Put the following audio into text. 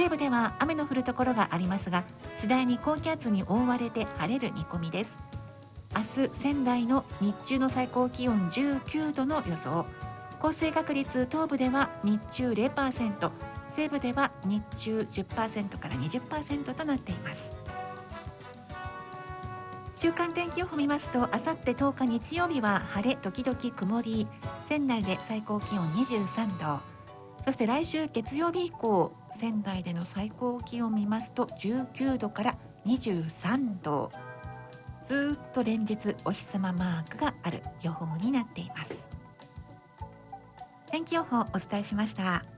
西部では雨の降るところがありますが、次第に高気圧に覆われて晴れる見込みです。明日仙台の日中の最高気温19度の予想。降水確率東部では日中 0%、 西部では日中 10% から 20% となっています。週間天気予報を見ますと、あさって10日日曜日は晴れ時々曇り、仙台で最高気温23度。そして来週月曜日以降、仙台での最高気温を見ますと19度から23度。ずっと連日お日様マークがある予報になっています。天気予報をお伝えしました。